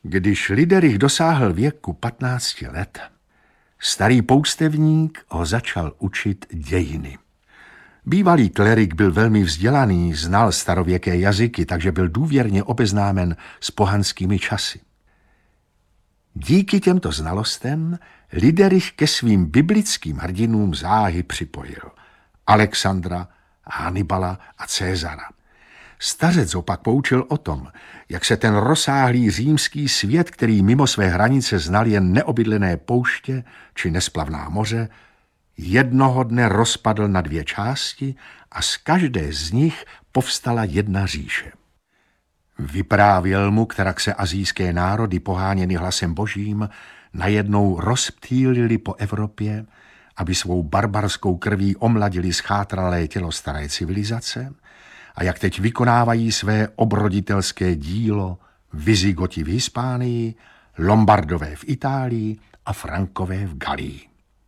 Když Liderich dosáhl věku 15 let, starý poustevník ho začal učit dějiny. Bývalý klerik byl velmi vzdělaný, znal starověké jazyky, takže byl důvěrně obeznámen s pohanskými časy. Díky těmto znalostem Liderich ke svým biblickým hrdinům záhy připojil Alexandra, Hannibala a Cézara. Stařec ho pak poučil o tom, jak se ten rozsáhlý římský svět, který mimo své hranice znal jen neobydlené pouště či nesplavná moře, jednoho dne rozpadl na 2 části a z každé z nich povstala jedna říše. Vyprávěl mu, kterak se asijské národy poháněny hlasem božím najednou rozptýlili po Evropě, aby svou barbarskou krví omladili schátralé tělo staré civilizace, a jak teď vykonávají své obroditelské dílo Vizigoti v Hispánii, Lombardové v Itálii a Frankové v Galii.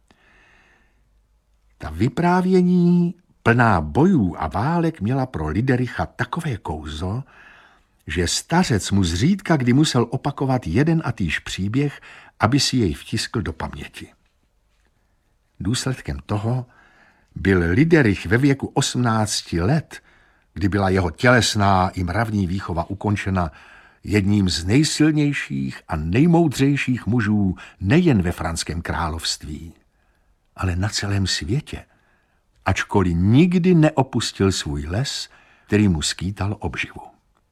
Ta vyprávění plná bojů a válek měla pro Lidericha takové kouzlo, že stařec mu zřídka kdy musel opakovat jeden a týž příběh, aby si jej vtiskl do paměti. Důsledkem toho byl Liderich ve věku 18 let, kdy byla jeho tělesná i mravní výchova ukončena, jedním z nejsilnějších a nejmoudřejších mužů nejen ve Franském království, ale na celém světě, ačkoliv nikdy neopustil svůj les, který mu skýtal obživu.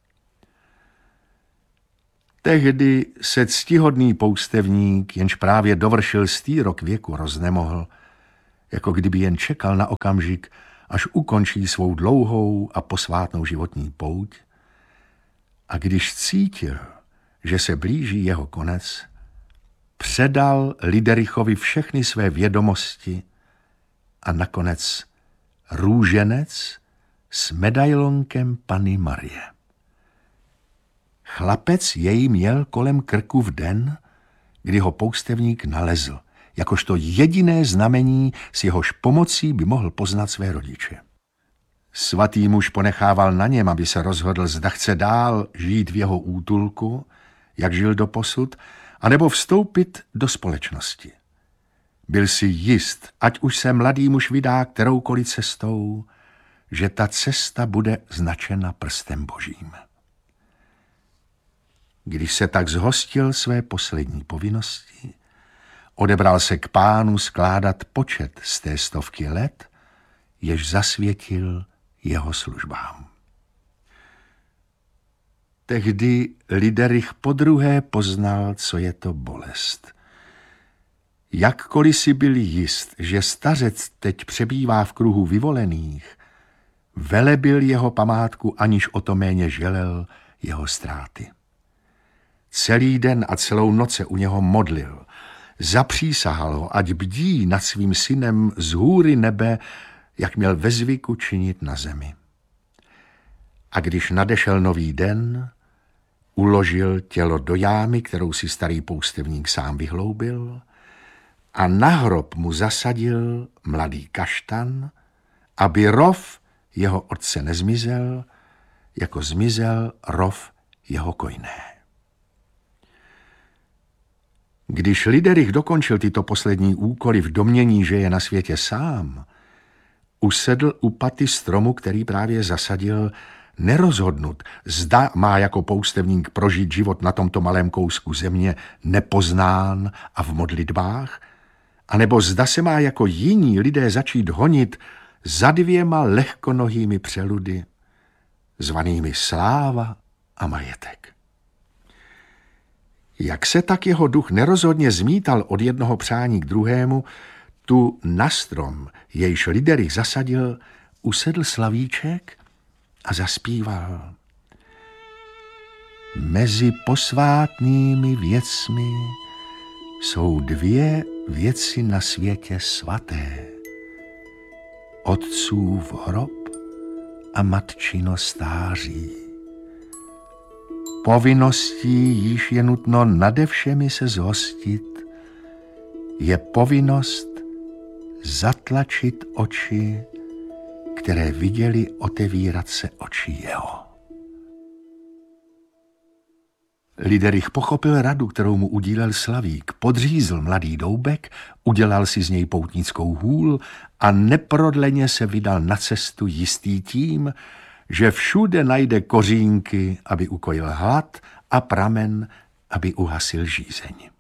Tehdy se ctihodný poustevník, jenž právě dovršil 100 rok věku, roznemohl, jako kdyby jen čekal na okamžik, až ukončí svou dlouhou a posvátnou životní pouť, a když cítil, že se blíží jeho konec, předal Liderichovi všechny své vědomosti a nakonec růženec s medailonkem Panny Marie. Chlapec jej měl kolem krku v den, kdy ho poustevník nalezl, jakožto jediné znamení, s jehož pomocí by mohl poznat své rodiče. Svatý muž ponechával na něm, aby se rozhodl, zda chce dál žít v jeho útulku, jak žil doposud, anebo vstoupit do společnosti. Byl si jist, ať už se mladý muž vydá kteroukoliv cestou, že ta cesta bude značena prstem božím. Když se tak zhostil své poslední povinnosti, odebral se k Pánu skládat počet z té 100 let, jež zasvětil jeho službám. Tehdy Liderich podruhé poznal, co je to bolest. Jakkoliv si byl jist, že stařec teď přebývá v kruhu vyvolených, velebil jeho památku, aniž o to méně želel jeho ztráty. Celý den a celou noc se u něho modlil. Zapřísahal ho, ať bdí nad svým synem z hůry nebe, jak měl ve zvyku činit na zemi. A když nadešel nový den, uložil tělo do jámy, kterou si starý poustevník sám vyhloubil, a na hrob mu zasadil mladý kaštan, aby rov jeho otce nezmizel, jako zmizel rov jeho kojné. Když Liderich dokončil tyto poslední úkoly v domnění, že je na světě sám, usedl u paty stromu, který právě zasadil, nerozhodnut, zda má jako poustevník prožít život na tomto malém kousku země nepoznán a v modlitbách, anebo zda se má jako jiní lidé začít honit za 2 lehkonohými přeludy, zvanými sláva a majetek. Jak se tak jeho duch nerozhodně zmítal od jednoho přání k druhému, tu na strom, jejž Liderich zasadil, usedl slavíček a zaspíval. Mezi posvátnými věcmi jsou 2 věci na světě svaté. Otcův hrob a matčino stáří. Povinností, již je nutno nade všemi se zhostit, je povinnost zatlačit oči, které viděli otevírat se oči jeho. Liderich pochopil radu, kterou mu udílel Slavík. Podřízl mladý doubek, udělal si z něj poutnickou hůl a neprodleně se vydal na cestu jistý tím, že všude najde kořínky, aby ukojil hlad, a pramen, aby uhasil žízeň.